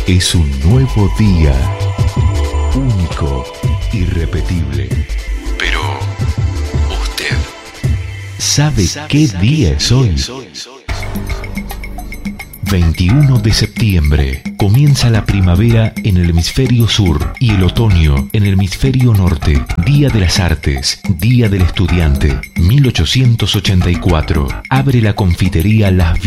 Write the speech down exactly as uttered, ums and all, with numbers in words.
Es un nuevo día, único, irrepetible. Pero, ¿usted sabe qué día es hoy? veintiuno de septiembre. Comienza la primavera en el hemisferio sur y el otoño en el hemisferio norte. Día de las Artes, Día del Estudiante. mil ochocientos ochenta y cuatro. Abre la confitería Las